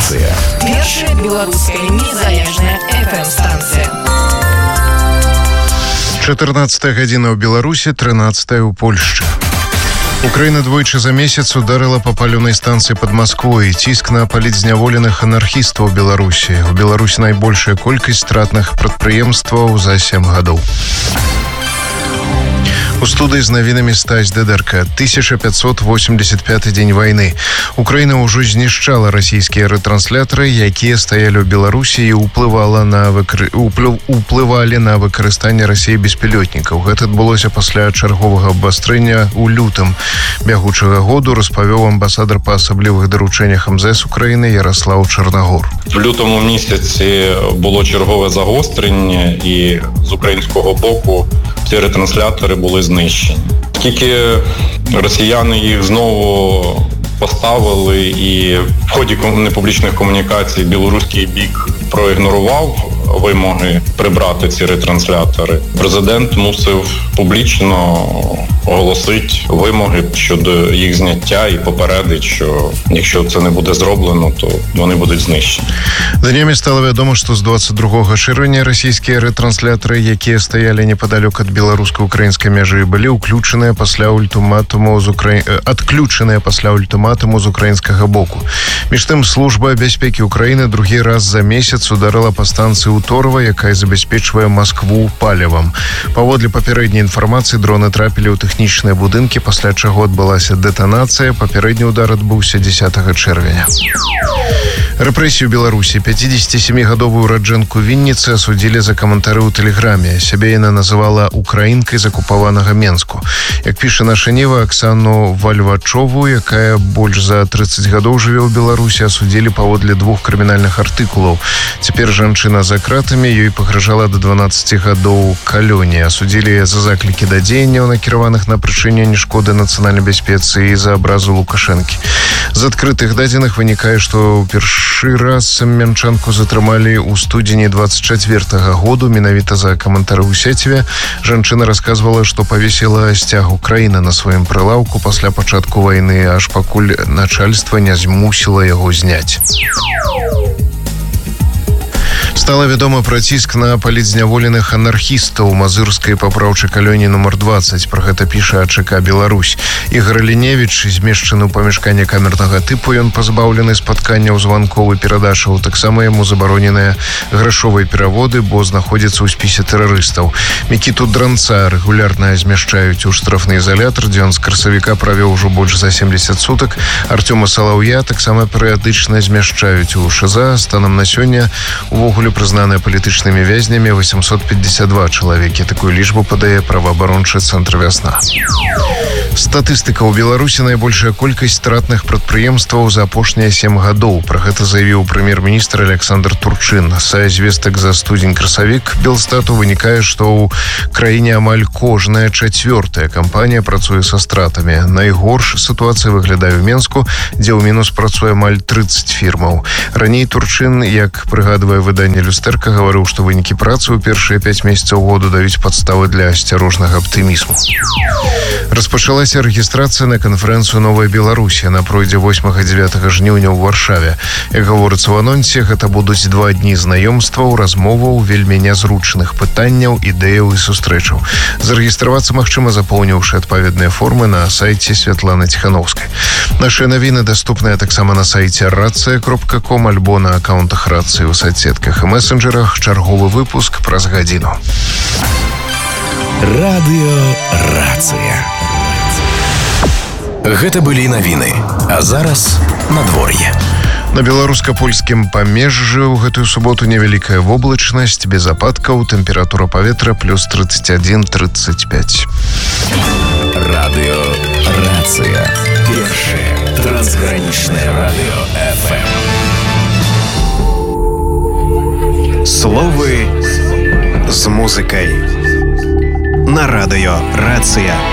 Рацыя. Першая беларуская незалежная FM-станцыя. 14 гадзіна ў Беларусі, 13 ў Польшчы. Украина двойчы за месяц ударила по палёвай станцыі под Москвой. Ціск на палітзняволеных анархістаў у Беларусі. У Беларусі найбольшая колькасць стратных прадпрыемстваў за 7 гадоў. У студыі з навінамі Стась Дедерка. 1585 дзень вайны. Украіна ўжо знішчала расійскія рэтрансляторы, якія стаялі ў Беларусі і уплывалі на выкарыстанне Расіі беспілётнікаў. Гэта адбылося пасля чарговага абвастрэння ў лютым бягучага году, распавёў амбасадар па асаблівых даручэннях МЗС Украіны Ярослав Чарнагор. В лютому місяці було чергове загострення, і з українського боку ці ретранслятори були знищені. Тільки росіяни їх знову поставили, і в ході непублічних комунікацій білоруський бік проігнорував вимоги прибрати ці ретранслятори. Президент мусив публічно оголосити вимоги щодо їх зняття і попередити, що якщо це не буде зроблено, то вони будуть знищені. Днями стало відомо, що з 22 чэрвеня расійскія ретранслятори, які стояли неподалёк ад беларуска-украінскай мяжы, былі адключаныя пасля ультыматуму з украінскага боку. Між тым, служба бяспекі Украіны другі раз за месяц ударила по станцыі Уторова, якая забяспечвае Москву палівам. Паводле папярэдняй інфармацыі, дроны трапілі ў тэхнічныя будынкі, пасля чаго адбылася дэтанацыя. Папярэдні удар адбыўся 10 чэрвеня. Рэпрэсію Беларусі. 57-гадовую ураджэнку Вінніцы асудзілі за каментары ў тэлеграме. Сябе яна называла украінкай з акупаванага Менску. Як піша наша Нева, Аксану Вальвачову, якая больш за 30 гадоў жыве ў Беларусі, асудзілі паводле 2 крымінальных артыкулаў. Цяпер жанчына за кратамі, ёй пагражала до 12 гадоў калоніі. Асудзілі за заклікі да дзеянняў, накіраваных на прычыненне шкоды нацыянальнай бяспецы і за абразу Лукашэнкі. З адкрытых дадзеных вынікае, што першы раз мянчанку затрымалі ў студзені 24 году, менавіта за каментары ў сеціве. Жанчына расказвала, што павесіла сцяг Украіны на сваім прылаўку пасля пачатку вайны, аж пакуль начальства не змусіла яго зняць. Стала вядома пра ціск на палітзняволеных анархістаў у мазырскай папраўчай калоніі нумар 20. Пра гэта піша АЧК Беларусь. Ігор Ліневіч змешчаны ў памяшканне камернага тыпу. Ён пазбаўлены спатканняў, званкоў і перадачаў. Таксама яму забароненыя грашовыя пераводы, бо знаходзіцца ў спісе тэрарыстаў. Мікіту Дранца рэгулярна змяшчаюць у штрафны ізалятар, дзе ён з красавіка правёў ужо больш за 70 сутак. Артёма Салаўя таксама перыядычна змяшчаюць у ШЗА. Станам на сёння увогуле прызнаныя палітычнымі вязнямі 852 чалавекі. Такую лічбу падае праваабарончы цэнтр «Вясна». Статыстыка. У Беларусі найбольшая колькасць стратных прадпрыемстваў за апошнія 7 гадоў. Пра гэта заявіў прэм'ер-міністр Александр Турчин. Са звестак за студзень-красавік Белстату вынікае, што ў краіне амаль кожная 4-я кампанія працуе са стратамі. Найгорш сітуацыя выглядае ў Менску, дзе ў мінус працуе амаль 30 фірмаў. Раней Турчин, як прыгадвае выданне «Люстэрка», гаварыў, што вынікі працы ў першыя 5 месяцаў году даюць падставы для асцярожнага аптымізму. Распачалася рэгістрацыя на канферэнцыю «Новая Беларусь». Яна пройдзе 8-9 жніўня ў Варшаве. Як гаворыцца ў анонсе, гэта будуць 2 дні знаёмстваў, размоваў, вельмі нязручных пытанняў, ідэяў і сустрэчаў. Зарэгістравацца магчыма, запоўніўшы адпаведныя формы на сайце Святланы Ціхановскай. Нашыя навіны даступныя таксама на сайце racja.com альбо на аккаунтах Рацыі ў соцсетках і месенджерах. Чарговы выпуск праз гадзіну. Радыё Рацыя. Гэта былі навіны. А зараз надвор'е. На беларуска-польскім памежжы ў гэтую суботу невялікая воблачнасць, без ападкаў, тэмпература паветра плюс 31-35. Радыё Рацыя. Першае трансгранічнае радыё FM. Словы з музыкай на радыё Рацыя.